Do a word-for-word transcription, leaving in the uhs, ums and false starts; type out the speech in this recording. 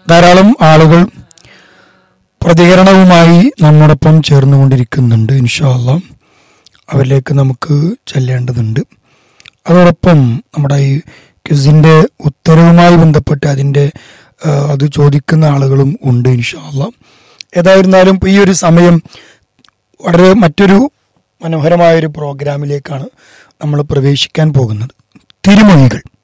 ധാരാളം ആളുകൾ പ്രതികരണവുമായി നമ്മോടൊപ്പം ചേർന്നുകൊണ്ടിരിക്കുന്നുണ്ട്. ഇൻഷാ അല്ലാഹ് അവരിലേക്ക് നമുക്ക് ചെല്ലേണ്ടതുണ്ട്. അതോടൊപ്പം നമ്മുടെ ഈ ക്വിസിന്റെ ഉത്തരവുമായി ബന്ധപ്പെട്ട് അതിൻ്റെ അത് ചോദിക്കുന്ന ആളുകളും ഉണ്ട്. ഇൻഷാ അല്ലാഹ് ഏതായിരുന്നാലും ഈ ഒരു സമയം വളരെ മറ്റൊരു മനോഹരമായൊരു പ്രോഗ്രാമിലേക്കാണ് നമ്മൾ പ്രവേശിക്കാൻ പോകുന്നത്. തിരുമൊഴികൾ.